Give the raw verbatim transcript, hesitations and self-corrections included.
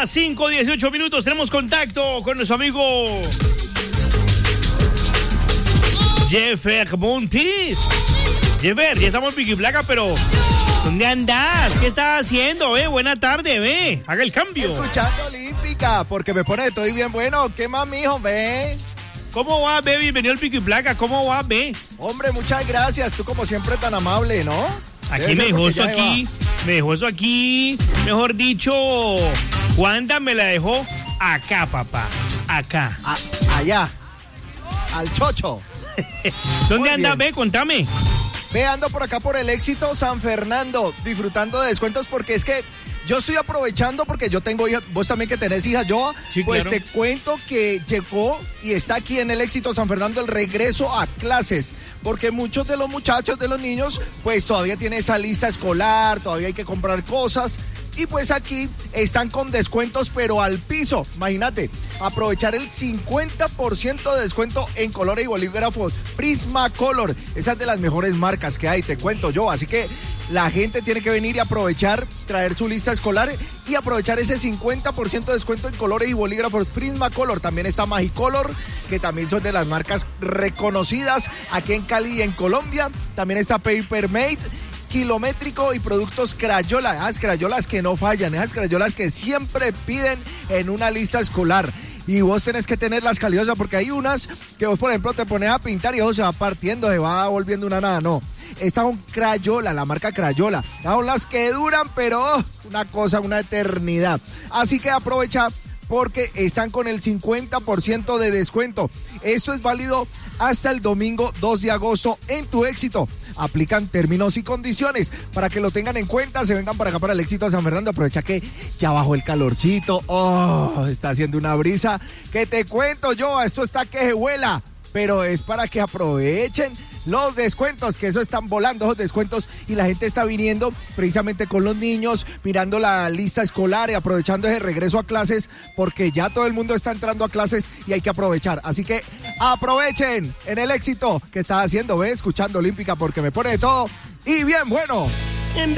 las cinco dieciocho minutos tenemos contacto con nuestro amigo Jeffer Montis. Jeffer, ya estamos en Piqui Placa, pero ¿dónde andás? ¿Qué estás haciendo? Ve, buena tarde, ve. Haga el cambio. Escuchando Olímpica, porque me pone estoy bien bueno. ¿Qué más, mijo? Ve. ¿Cómo va, ve? Bienvenido al Piqui Placa. ¿Cómo va, ve? Hombre, muchas gracias. Tú como siempre tan amable, ¿no? Aquí me dejó eso aquí. Va. Me dejó eso aquí. Mejor dicho, Wanda me la dejó acá, papá. Acá. A, allá. Al chocho. ¿Dónde andas, ve? Contame. Ve, ando por acá por el Éxito San Fernando, disfrutando de descuentos porque es que yo estoy aprovechando porque yo tengo hijas, vos también que tenés hijas, yo, sí, pues claro. Te cuento que llegó y está aquí en el Éxito San Fernando el regreso a clases, porque muchos de los muchachos, de los niños, pues todavía tienen esa lista escolar, todavía hay que comprar cosas. Y pues aquí están con descuentos, pero al piso. Imagínate, aprovechar el cincuenta por ciento de descuento en colores y bolígrafos Prismacolor. Esa es de las mejores marcas que hay, te cuento yo. Así que la gente tiene que venir y aprovechar, traer su lista escolar y aprovechar ese cincuenta por ciento de descuento en colores y bolígrafos Prismacolor. También está Magicolor, que también son de las marcas reconocidas aquí en Cali y en Colombia. También está Papermate, Kilométrico y productos Crayola, esas Crayolas que no fallan, esas Crayolas que siempre piden en una lista escolar. Y vos tenés que tenerlas caliosas porque hay unas que vos, por ejemplo, te pones a pintar y eso se va partiendo, se va volviendo una nada. No, estas son Crayola, la marca Crayola. Estas son las que duran, pero oh, una cosa, una eternidad. Así que aprovecha porque están con el cincuenta por ciento de descuento. Esto es válido hasta el domingo dos de agosto en Tu Éxito. Aplican términos y condiciones para que lo tengan en cuenta. Se vengan para acá para el Éxito de San Fernando. Aprovecha que ya bajó el calorcito. Oh, está haciendo una brisa. Que te cuento yo, esto está que se vuela. Pero es para que aprovechen los descuentos, que eso están volando esos descuentos y la gente está viniendo precisamente con los niños, mirando la lista escolar y aprovechando ese regreso a clases, porque ya todo el mundo está entrando a clases y hay que aprovechar. Así que aprovechen en el Éxito que está haciendo, ve, escuchando Olímpica, porque me pone de todo y bien bueno.